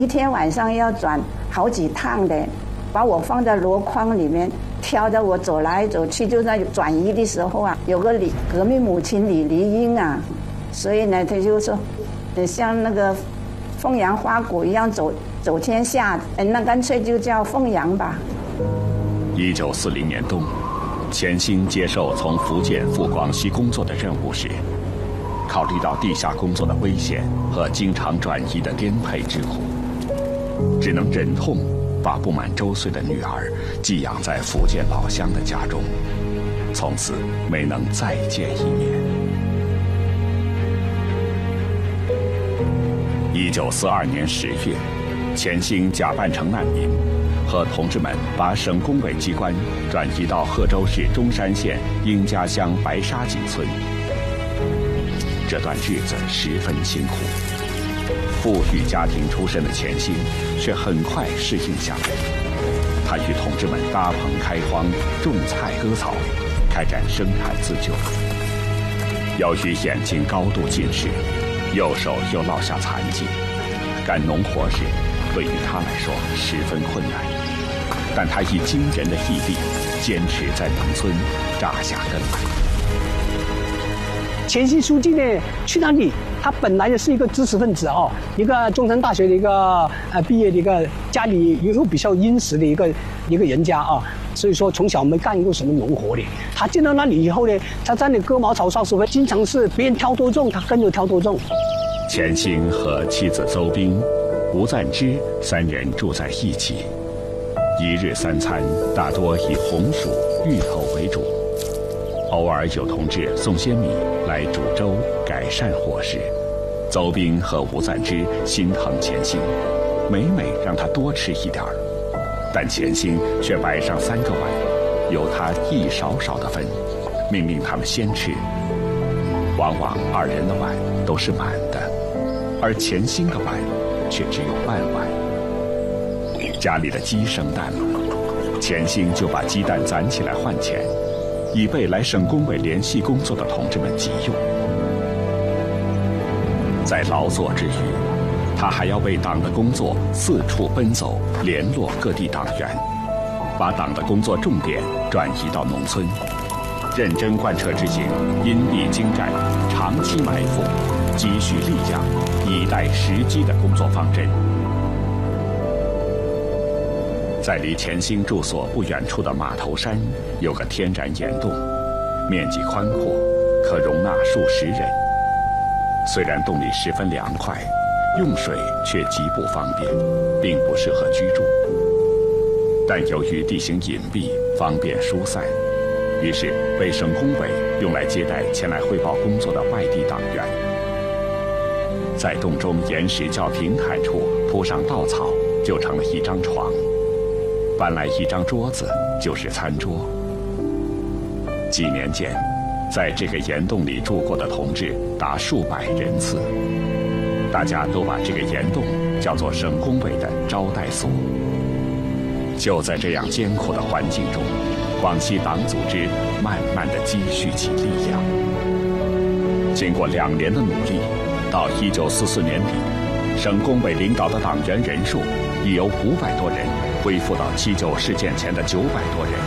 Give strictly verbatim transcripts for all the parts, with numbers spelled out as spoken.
一天晚上要转好几趟的，把我放在箩筐里面，挑着我走来走去。就在转移的时候啊，有个李革命母亲李梨英啊，所以呢，他就说，像那个凤阳花鼓一样走走天下，那干脆就叫凤阳吧。 一九四零年冬，钱兴接受从福建赴广西工作的任务时，考虑到地下工作的危险和经常转移的颠沛之苦，只能忍痛把不满周岁的女儿寄养在福建老乡的家中，从此没能再见一面。一九四二年十月，钱兴假扮成难民，和同志们把省工委机关转移到贺州市中山县英家乡白沙井村。这段日子十分辛苦，富裕家庭出身的钱兴却很快适应下来。他与同志们搭棚开荒、种菜割草，开展生产自救。由于眼睛高度近视，右手又落下残疾，干农活时对于他来说十分困难。但他以惊人的毅力，坚持在农村扎下根来。 钱兴书记呢，去那里，他本来是一个知识分子哦，一个中山大学的一个呃毕业的一个，家里又比较殷实的一个一个人家啊，所以说从小没干过什么农活的。他进到那里以后呢，他在那割茅草烧石灰，经常是别人挑多重，他跟着挑多重。 钱兴和妻子邹冰、吴赞之三人住在一起，一日三餐大多以红薯、芋头为主。偶尔有同志送些米来煮粥，改善伙食。邹冰和吴赞之心疼钱兴，每每让他多吃一点儿，但钱兴却摆上三个碗，由他一勺勺的分，命令他们先吃。往往二人的碗都是满的，而钱兴的碗却只有半碗。家里的鸡生蛋了，钱兴就把鸡蛋攒起来换钱，以备来省工委联系工作的同志们急用。在劳作之余，他还要为党的工作四处奔走，联络各地党员，把党的工作重点转移到农村，认真贯彻执行因地精战、长期埋伏、积蓄力量、以待时机的工作方针。在离钱兴住所不远处的马头山，有个天然岩洞，面积宽阔，可容纳数十人。虽然洞里十分凉快，用水却极不方便，并不适合居住。但由于地形隐蔽，方便疏散，于是被省工委用来接待前来汇报工作的外地党员。在洞中岩石较平坦处铺上稻草，就成了一张床。搬来一张桌子就是餐桌。几年间，在这个岩洞里住过的同志达数百人次，大家都把这个岩洞叫做省工委的招待所。就在这样艰苦的环境中，广西党组织慢慢地积蓄起力量。经过两年的努力，到一九四四年底，省工委领导的党员人数已由五百多人恢复到七九事件前的九百多人。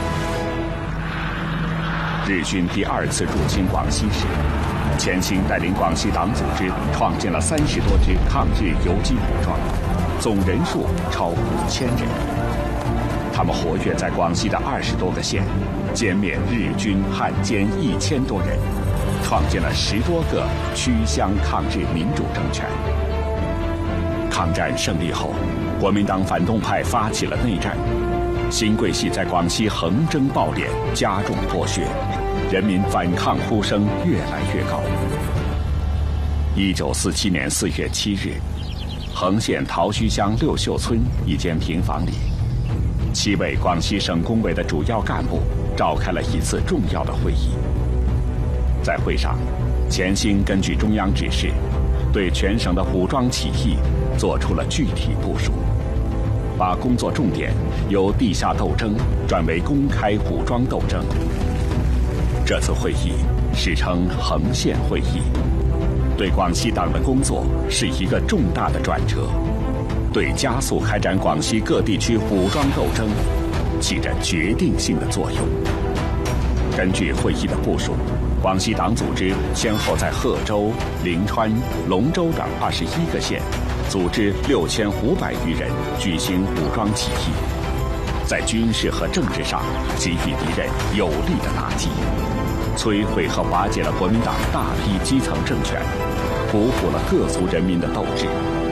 日军第二次入侵广西时，钱兴带领广西党组织创建了三十多支抗日游击武装，总人数超五千人。他们活跃在广西的二十多个县，歼灭日军汉奸一千多人，创建了十多个区乡抗日民主政权。抗战胜利后，国民党反动派发起了内战，新桂系在广西横征暴敛，加重剥削，人民反抗呼声越来越高。一九四七年四月七日，横县桃墟乡六秀村一间平房里，七位广西省工委的主要干部召开了一次重要的会议。在会上，钱兴根据中央指示，对全省的武装起义做出了具体部署，把工作重点由地下斗争转为公开武装斗争。这次会议史称横县会议，对广西党的工作是一个重大的转折。 对加速开展广西各地区武装斗争起着决定性的作用。根据会议的部署，广西党组织先后在贺州、临川、龙州等二十一个县，组织六千五百余人举行武装起义，在军事和政治上给予敌人有力的打击，摧毁和瓦解了国民党大批基层政权，鼓舞了各族人民的斗志。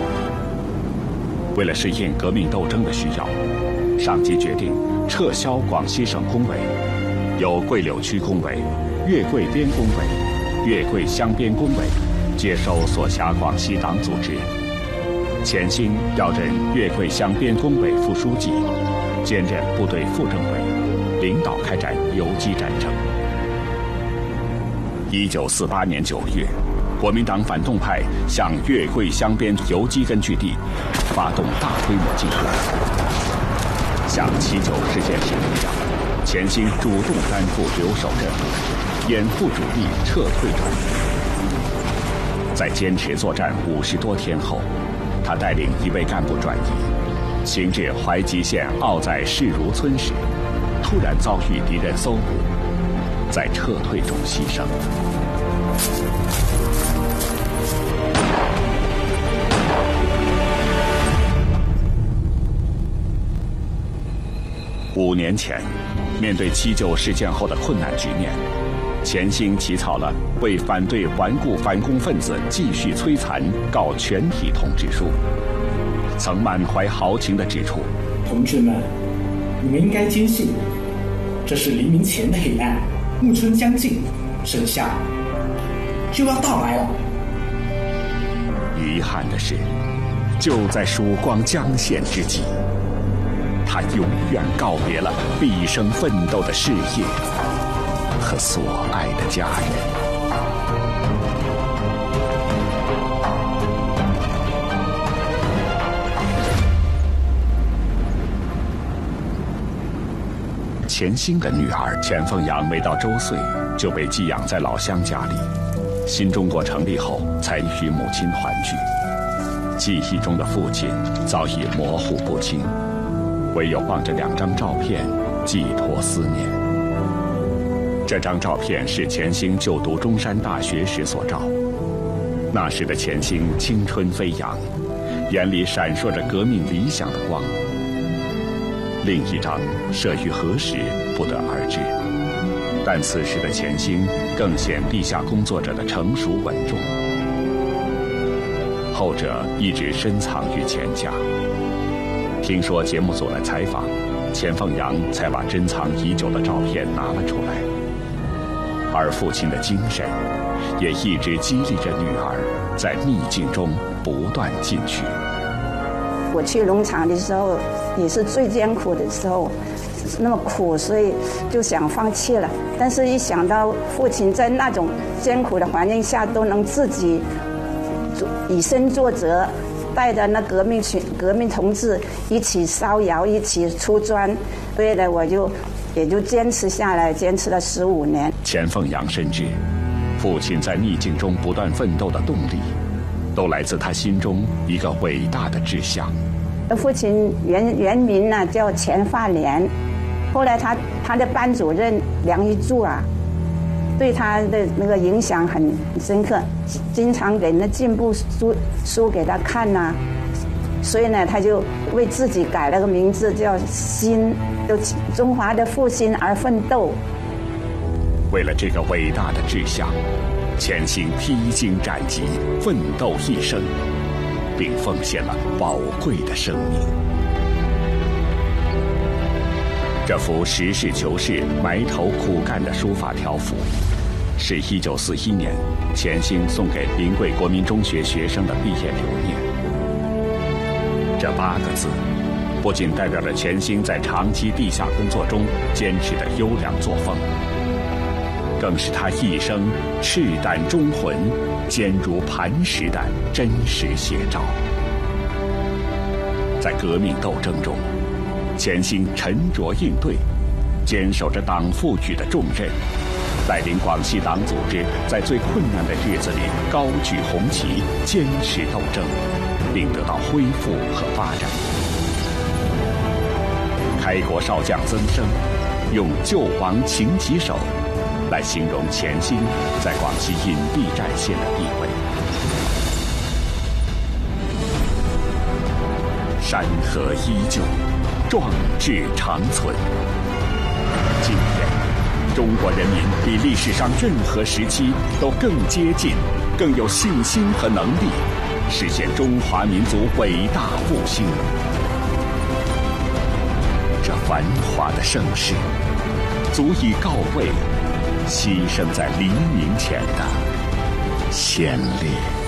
为了适应革命斗争的需要，上级决定撤销广西省工委，由桂柳区工委、粤桂边工委、粤桂湘边工委接收所辖广西党组织。钱兴调任粤桂湘边工委副书记，兼任部队副政委，领导开展游击战争。一九四八年九月，国民党反动派向粤桂湘边游击根据地发动大规模进攻。像七九事件时一样，钱兴主动担负留守任务，掩护主力撤退中。在坚持作战五十多天后，他带领一位干部转移，行至怀集县奥在市如村时，突然遭遇敌人搜捕，在撤退中牺牲。五年前，面对七九事件后的困难局面，钱兴起草了为反对顽固反共分子继续摧残告全体通知书，曾满怀豪情地指出： 同志们，你们应该坚信，这是黎明前的黑暗，暮春将近，盛夏就要到来了。 遗憾的是，就在曙光将现之际，他永远告别了毕生奋斗的事业和所爱的家人。钱兴的女儿钱凤阳没到周岁就被寄养在老乡家里，新中国成立后才与母亲团聚。记忆中的父亲早已模糊不清，唯有望着两张照片寄托思念。这张照片是钱兴就读中山大学时所照，那时的钱兴青春飞扬，眼里闪烁着革命理想的光。另一张摄于何时不得而知，但此时的钱兴更显地下工作者的成熟稳重，后者一直深藏于钱家。听说节目组来采访，钱凤阳才把珍藏已久的照片拿了出来，而父亲的精神也一直激励着女儿在逆境中不断进取。 我去农场的时候也是最艰苦的时候，那么苦，所以就想放弃了。但是一想到父亲在那种艰苦的环境下都能自己以身作则，带着那革命群革命同志一起烧窑，一起出砖，所以呢，我就也就坚持下来，坚持了十五年。 钱凤阳深知，父亲在逆境中不断奋斗的动力，都来自他心中一个伟大的志向。 父亲原原名呢叫钱发莲，后来他他的班主任梁一柱啊，对他的那个影响很深刻，经常给那进步书书给他看呐、啊，所以呢，他就为自己改了个名字叫新，就中华的复兴而奋斗。 为了这个伟大的志向，钱兴披荆斩棘，奋斗一生，并奉献了宝贵的生命。这幅实事求是、埋头苦干的书法条幅，是一九四一年钱兴送给临桂国民中学学生的毕业留念。这八个字，不仅代表着钱兴在长期地下工作中坚持的优良作风，更是他一生赤胆忠魂、坚如磐石的真实写照。在革命斗争中，钱兴沉着应对，坚守着党赋予的重任，带领广西党组织在最困难的日子里高举红旗，坚持斗争， 并得到恢复和发展。开国少将曾参用“救亡擎旗手”来形容钱兴在广西隐蔽战线的地位。山河依旧，壮志长存。今天，中国人民比历史上任何时期都更接近、更有信心和能力，实现中华民族伟大复兴。这繁华的盛世，足以告慰牺牲在黎明前的先烈。